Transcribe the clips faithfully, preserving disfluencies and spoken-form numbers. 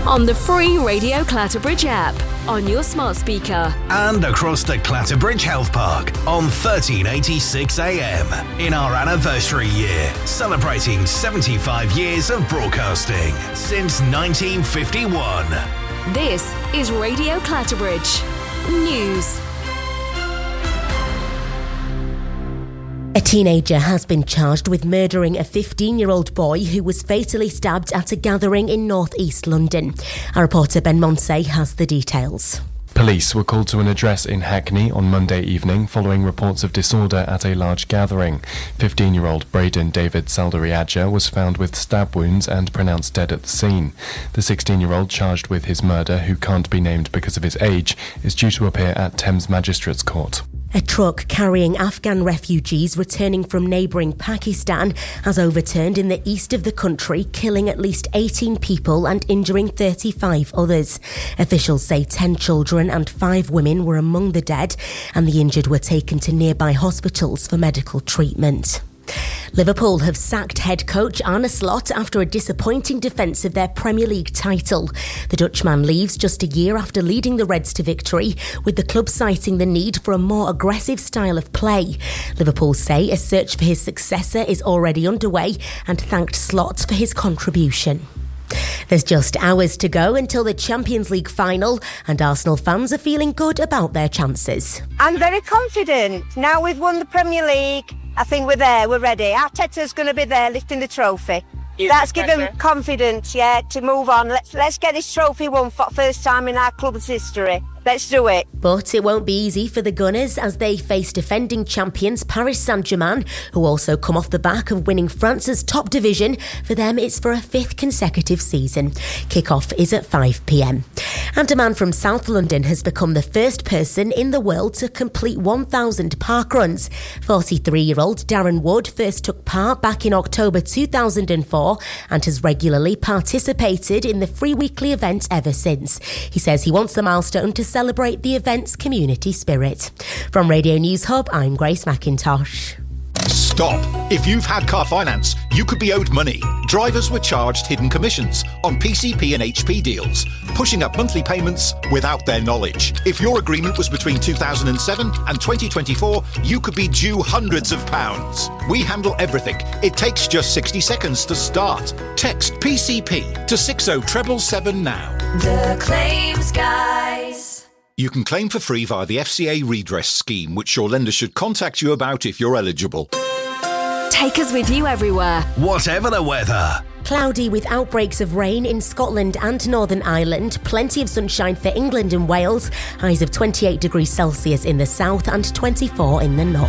on the free Radio Clatterbridge app, on your smart speaker, and across the Clatterbridge Health Park on thirteen eighty-six A M in our anniversary year, celebrating seventy-five years of broadcasting since nineteen fifty-one. This is Radio Clatterbridge News. A teenager has been charged with murdering a fifteen-year-old boy who was fatally stabbed at a gathering in North East London. Our reporter Ben Monsey has the details. Police were called to an address in Hackney on Monday evening following reports of disorder at a large gathering. fifteen-year-old Braden David Saldariadja was found with stab wounds and pronounced dead at the scene. The sixteen-year-old charged with his murder, who can't be named because of his age, is due to appear at Thames Magistrates Court. A truck carrying Afghan refugees returning from neighbouring Pakistan has overturned in the east of the country, killing at least eighteen people and injuring thirty-five others. Officials say ten children and five women were among the dead, and the injured were taken to nearby hospitals for medical treatment. Liverpool have sacked head coach Arne Slot after a disappointing defence of their Premier League title. The Dutchman leaves just a year after leading the Reds to victory, with the club citing the need for a more aggressive style of play. Liverpool say a search for his successor is already underway and thanked Slot for his contribution. There's just hours to go until the Champions League final, and Arsenal fans are feeling good about their chances. I'm very confident. Now we've won the Premier League, I think we're there, we're ready. Arteta's going to be there lifting the trophy. You That's given confidence, yeah, to move on. Let's let's get this trophy won for the first time in our club's history. Let's do it. But it won't be easy for the Gunners as they face defending champions Paris Saint-Germain, who also come off the back of winning France's top division. For them, it's for a fifth consecutive season. Kick-off is at five p.m. And a man from South London has become the first person in the world to complete one thousand park runs. forty-three-year-old Darren Wood first took part back in October two thousand four and has regularly participated in the free weekly event ever since. He says he wants the milestone to celebrate the event's community spirit. From Radio News Hub, I'm Grace McIntosh. Stop. If you've had car finance, you could be owed money. Drivers were charged hidden commissions on P C P and H P deals, pushing up monthly payments without their knowledge. If your agreement was between two thousand seven and twenty twenty-four, you could be due hundreds of pounds. We handle everything. It takes just sixty seconds to start. Text P C P to six oh seven seven now. The Claims Guys. You can claim for free via the F C A redress scheme, which your lender should contact you about if you're eligible. Take us with you everywhere, whatever the weather. Cloudy with outbreaks of rain in Scotland and Northern Ireland. Plenty of sunshine for England and Wales. Highs of twenty-eight degrees Celsius in the south and twenty-four in the north.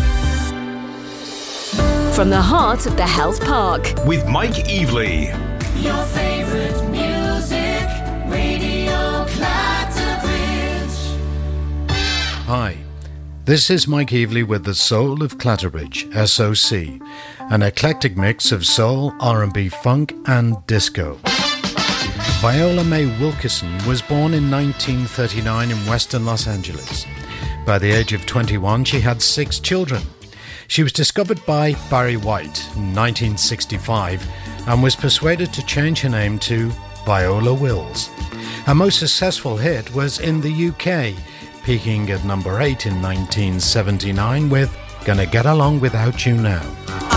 From the heart of the Health Park, with Mike Evely. Your favourite music, Radio Clatterbridge. Hi, this is Mike Evely with the Soul of Clatterbridge, S O C, an eclectic mix of soul, R and B, funk and disco. Viola Mae Wilkerson was born in nineteen thirty-nine in western Los Angeles. By the age of twenty-one, she had six children. She was discovered by Barry White in nineteen sixty-five and was persuaded to change her name to Viola Wills. Her most successful hit was in the U K, peaking at number eight in nineteen seventy-nine with Gonna Get Along Without You Now.